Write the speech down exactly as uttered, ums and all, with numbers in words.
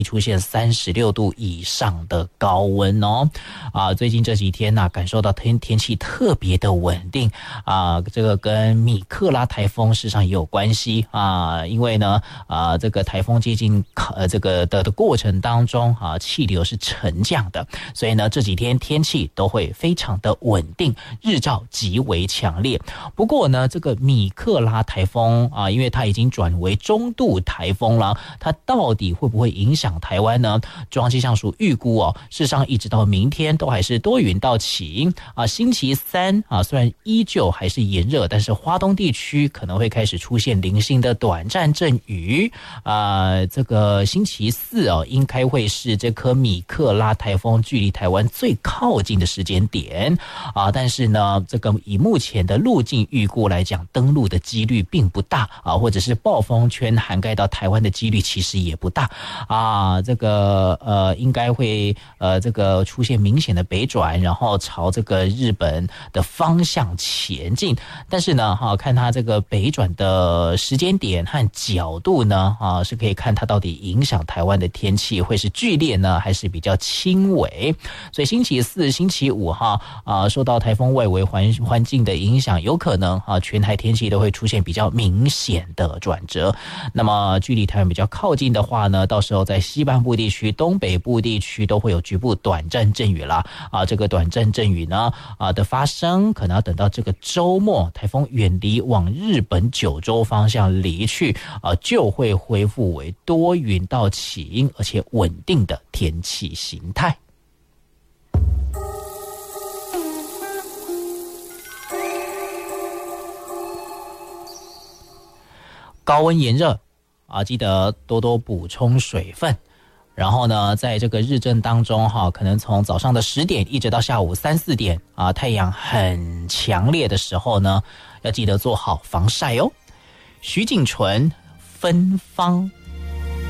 出现三十六度以上的高温哦，啊，最近这几天呢、啊，感受到天天气特别的稳定啊，这个跟米克拉台风事实上也有关系啊，因为呢，啊，这个台风接近呃这个的的过程当中啊，气流是沉降的，所以呢这几天天气都会非常的稳定，日照极为强烈。不过呢，这个米克拉台风啊，因为它已经转为中度台风了，它到底会不会影响台湾呢？中央气象署预估哦，事实上一直到明天都还是多云到晴啊。星期三啊，虽然依旧还是炎热，但是花东地区可能会开始出现零星的短暂阵雨啊。这个星期四哦，应该会是这颗米克拉台风距离台湾最靠近的时间点啊。但是呢，这个以目前的路径预估来讲，登陆的几率并不大啊，或者是暴风圈涵盖到台湾的几率其实也不大啊。啊，这个呃，应该会呃，这个出现明显的北转，然后朝这个日本的方向前进。但是呢，哈、啊，看它这个北转的时间点和角度呢，啊，是可以看它到底影响台湾的天气会是剧烈呢，还是比较轻微。所以星期四、星期五哈啊，受到台风外围环环境的影响，有可能啊，全台天气都会出现比较明显的转折。那么距离台湾比较靠近的话呢，到时候在西半部地区、东北部地区都会有局部短暂阵雨啦。啊，这个短暂阵雨呢，啊的发生，可能要等到这个周末，台风远离往日本九州方向离去，啊，就会恢复为多云到晴，而且稳定的天气形态。高温炎热啊，记得多多补充水分。然后呢，在这个日正当中哈，可能从早上的十点一直到下午三四点啊，太阳很强烈的时候呢，要记得做好防晒哦。徐锦纯芬芳